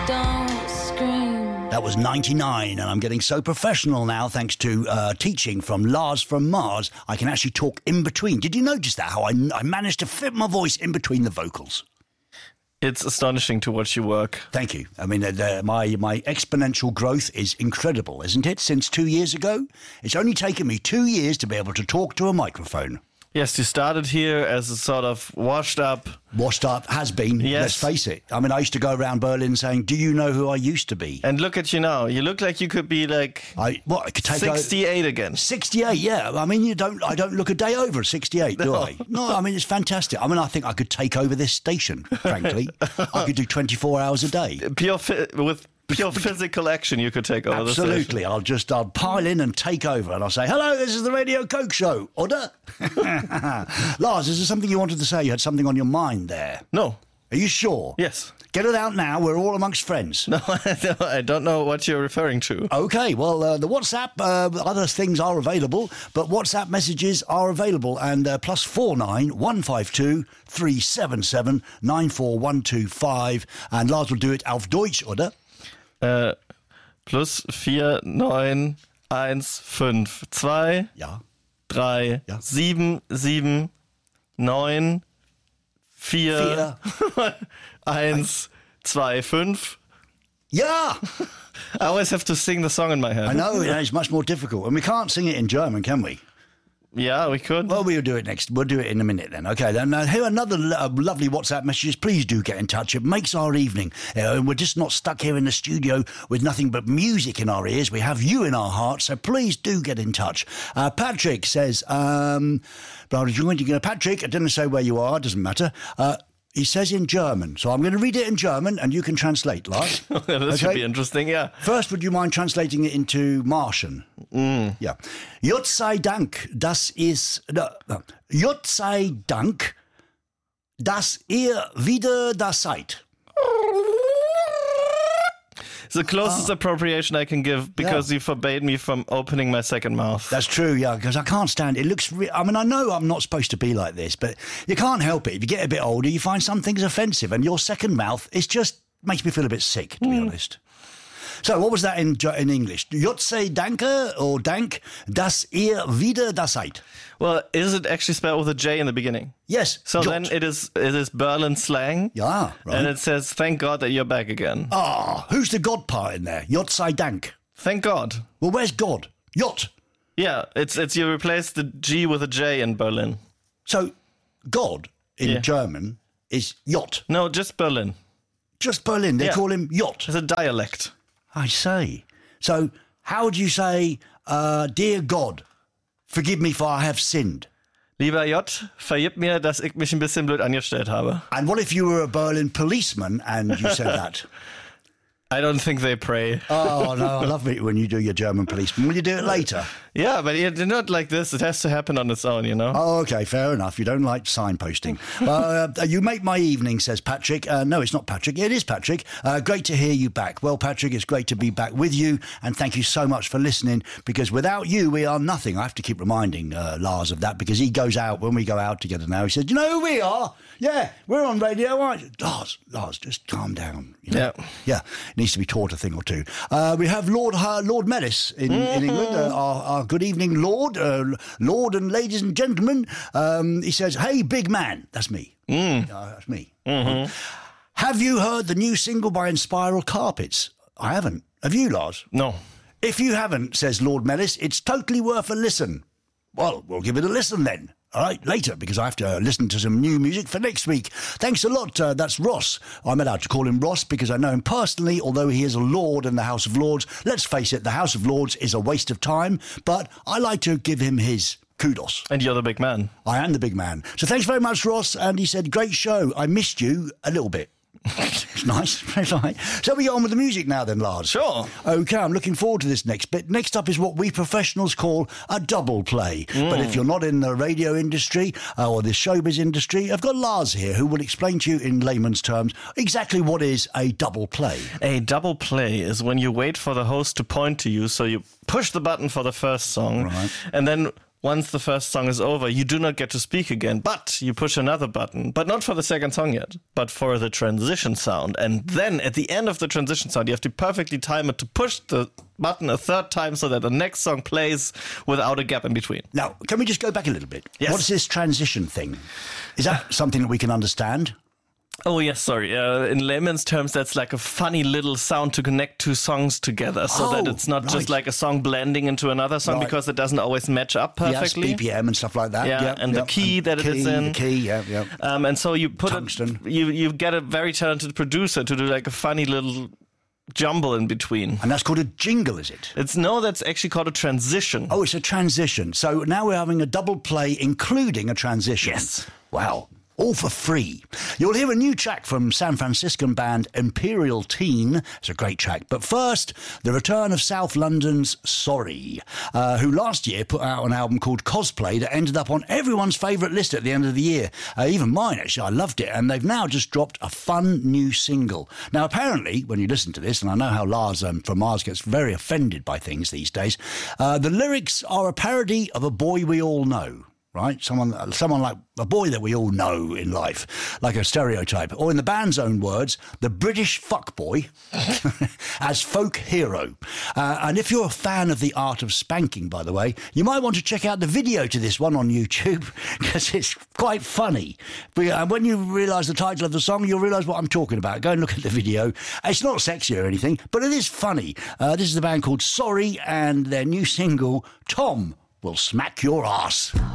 don't scream. That was 99, and I'm getting so professional now thanks to teaching from Lars from Mars. I can actually talk in between. Did you notice that, how I managed to fit my voice in between the vocals? It's astonishing to watch you work. Thank you. I mean, my exponential growth is incredible, isn't it? Since 2 years ago, it's only taken me 2 years to be able to talk to a microphone. Yes, you started here as a sort of washed up, has been, yes. Let's face it. I mean, I used to go around Berlin saying, do you know who I used to be? And look at you now. You look like you could be like I could take 68 again. 68, yeah. I mean, I don't look a day over 68, do I? No, I mean, it's fantastic. I mean, I think I could take over this station, frankly. I could do 24 hours a day. With pure physical action, you could take over the station. Absolutely. I'll pile in and take over, and I'll say, hello, this is the Radio Coke Show. Order. Lars, is there something you wanted to say? You had something on your mind there. No. Are you sure? Yes. Get it out now. We're all amongst friends. No, I don't know what you're referring to. Okay, well, the WhatsApp, other things are available, but WhatsApp messages are available, and +49 152 377 94125, and Lars will do it auf Deutsch, oder? +49 152 Ja. 3 Ja. 7 7 9 4 1 2 5. Yeah! I always have to sing the song in my head. I know, it's much more difficult, and we can't sing it in German, can we? Yeah, we could. Well, we'll do it next. We'll do it in a minute then. Okay, then here are another lovely WhatsApp messages. Please do get in touch. It makes our evening. We're just not stuck here in the studio with nothing but music in our ears. We have you in our hearts, so please do get in touch. Patrick says, Patrick, I didn't say where you are, doesn't matter. He says in German, so I'm going to read it in German and you can translate, Lars. This should be interesting, yeah. First, would you mind translating it into Martian? Yeah. Gott sei Dank, Gott sei Dank, dass ihr wieder da seid. It's the closest appropriation I can give because you forbade me from opening my second mouth. That's true, yeah, because I can't stand it. It looks... I mean, I know I'm not supposed to be like this, but you can't help it. If you get a bit older, you find some things offensive, and your second mouth, it just makes me feel a bit sick, to be honest. So, what was that in English? Gott sei Danke, or Dank, dass ihr wieder da seid. Well, is it actually spelled with a J in the beginning? Yes. So Gott. then it is Berlin slang. Yeah, right. And it says, thank God that you're back again. Who's the God part in there? Gott sei Dank. Thank God. Well, where's God? Jott. Yeah, it's you replace the G with a J in Berlin. So, God in German is Jott. No, just Berlin. Just Berlin. They call him Jott. It's a dialect. I say. So, how do you say, dear God, forgive me for I have sinned? Lieber J, vergib mir, dass ich mich ein bisschen blöd angestellt habe. And what if you were a Berlin policeman and you said that? I don't think they pray. Oh, no, I love it when you do your German policeman. Will you do it later? Yeah, but it's not like this. It has to happen on its own, you know? Oh, okay, fair enough. You don't like signposting. You make my evening, says Patrick. No, it's not Patrick. It is Patrick. Great to hear you back. Well, Patrick, it's great to be back with you, and thank you so much for listening, because without you, we are nothing. I have to keep reminding Lars of that, because he goes out, when we go out together now, he says, you know who we are? Yeah, we're on radio, aren't you? Lars, just calm down. You know? Yeah. Needs to be taught a thing or two. We have Lord Mellis in England. Our good evening, Lord and ladies and gentlemen. He says, hey, big man. That's me. That's me. Mm-hmm. Have you heard the new single by Inspiral Carpets? I haven't. Have you, Lars? No. If you haven't, says Lord Mellis, it's totally worth a listen. Well, we'll give it a listen then. All right, later, because I have to listen to some new music for next week. Thanks a lot. That's Ross. I'm allowed to call him Ross because I know him personally, although he is a lord in the House of Lords. Let's face it, the House of Lords is a waste of time, but I like to give him his kudos. And you're the big man. I am the big man. So thanks very much, Ross. And he said, great show. I missed you a little bit. It's nice. So we get on with the music now then, Lars. Sure. Okay, I'm looking forward to this next bit. Next up is what we professionals call a double play. But if you're not in the radio industry or the showbiz industry, I've got Lars here who will explain to you in layman's terms exactly what is a double play. A double play is when you wait for the host to point to you, so you push the button for the first song, and then once the first song is over, you do not get to speak again, but you push another button, but not for the second song yet, but for the transition sound. And then at the end of the transition sound, you have to perfectly time it to push the button a third time so that the next song plays without a gap in between. Now, can we just go back a little bit? Yes. What is this transition thing? Is that something that we can understand? Oh, yes, sorry. In layman's terms, that's like a funny little sound to connect two songs together so that it's not just like a song blending into another song because it doesn't always match up perfectly. Yes, BPM and stuff like that. Yeah, and the key that it is in. The key, yeah. And so you put Tungsten. You get a very talented producer to do like a funny little jumble in between. And that's called a jingle, is it? That's actually called a transition. Oh, it's a transition. So now we're having a double play, including a transition. Yes. Wow. All for free. You'll hear a new track from San Franciscan band Imperial Teen. It's a great track. But first, the return of South London's Sorry, who last year put out an album called Cosplay that ended up on everyone's favourite list at the end of the year. Even mine, actually. I loved it. And they've now just dropped a fun new single. Now, apparently, when you listen to this, and I know how Lars from Mars gets very offended by things these days, the lyrics are a parody of A Boy We All Know. Right? Someone like a boy that we all know in life, like a stereotype. Or in the band's own words, the British fuckboy as folk hero. And if you're a fan of the art of spanking, by the way, you might want to check out the video to this one on YouTube because it's quite funny. But when you realise the title of the song, you'll realise what I'm talking about. Go and look at the video. It's not sexy or anything, but it is funny. This is the band called Sorry and their new single, Tom Will Smack Your Ass.